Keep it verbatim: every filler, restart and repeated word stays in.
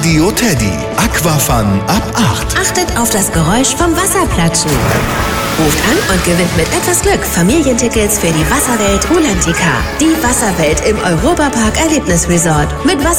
Radio Teddy. Aquafun ab acht. Achtet auf das Geräusch vom Wasserplatschen. Ruft an und gewinnt mit etwas Glück Familientickets für die Wasserwelt Rulantica. Die Wasserwelt im Europapark Erlebnisresort. Mit Wasser